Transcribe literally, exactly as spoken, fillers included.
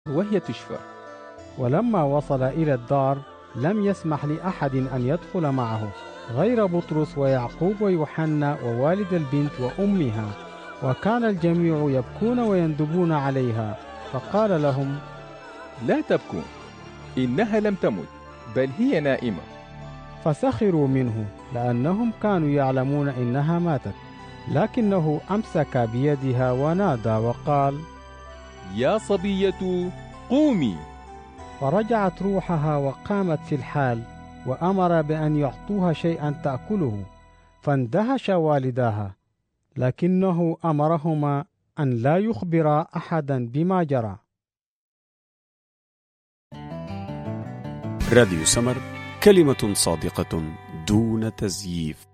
وهي تشفى. ولما وصل إلى الدار لم يسمح لأحد أن يدخل معه غير بطرس ويعقوب ويوحنا ووالد البنت وأمها، وكان الجميع يبكون ويندبون عليها. فقال لهم: لا تبكوا، إنها لم تمت بل هي نائمة. فسخروا منه لأنهم كانوا يعلمون إنها ماتت، لكنه أمسك بيدها ونادى وقال: يا صبية قومي. فرجعت روحها وقامت في الحال، وأمر بأن يعطوها شيئا تأكله، فاندهش والداها، لكنه أمرهما أن لا يخبرا أحدا بما جرى. راديو سمر، كلمة صادقة دون تزييف.